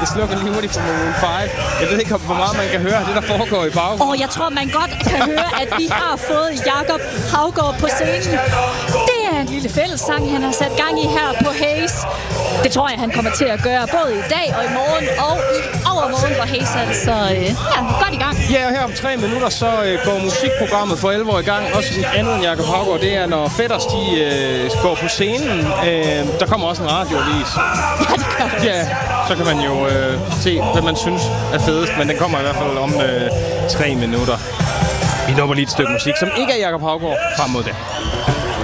slukker lige hurtigt for Maroon 5. Jeg ved ikke, hvor meget man kan høre det, der foregår i baggrunden. Jeg tror, man godt kan høre, at vi har fået Jakob Haugaard på scenen. Det er en lille fællessang, han har sat gang i her på Haze. Det tror jeg, han kommer til at gøre både i dag og i morgen og i overmorgen, hvor Haze er så godt i gang. Ja, og her om 3 minutter, så går musikprogrammet for alvor i gang. Også andet end Jakob Haugaard. Det er, når Fætters, de går på scenen. Der kommer også en radioavis. Ja, det gør det. Ja, så kan man jo se, hvad man synes er fedest. Men den kommer i hvert fald om 3 minutter. Vi nupper lige et stykke musik, som ikke er Jakob Haugaard, frem mod det.